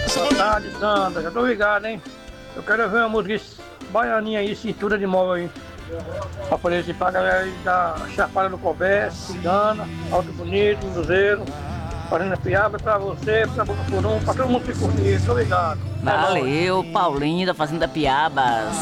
Boa tarde, Sandra. Já tô ligado, hein? Eu quero ver uma música baianinha aí, cintura de mola aí. Pra poder assim, pra galera aí dar chapada no Cobé, Cigana, Alto Bonito, Cruzeiro, Fazenda Piaba, pra você, pra Boca Forum, pra todo mundo se curtir. Tô ligado. É nóis. Valeu, Paulinho da Fazenda Piabas.